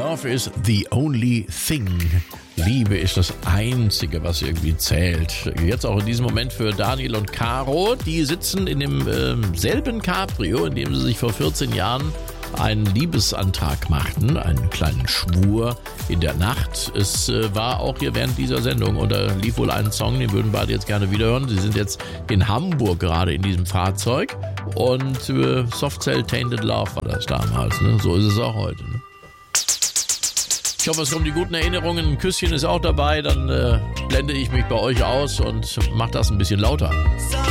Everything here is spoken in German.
Love is the only thing. Liebe ist das Einzige, was irgendwie zählt. Jetzt auch in diesem Moment für Daniel und Caro. Die sitzen in dem selben Cabrio, in dem sie sich vor 14 Jahren einen Liebesantrag machten, einen kleinen Schwur in der Nacht. Es war auch hier während dieser Sendung und da lief wohl ein Song, den würden beide jetzt gerne wieder hören. Sie sind jetzt in Hamburg gerade in diesem Fahrzeug und Softcell Tainted Love war das damals. Ne? So ist es auch heute. Ne? Ich hoffe, es kommen die guten Erinnerungen. Ein Küsschen ist auch dabei. Dann blende ich mich bei euch aus und mache das ein bisschen lauter.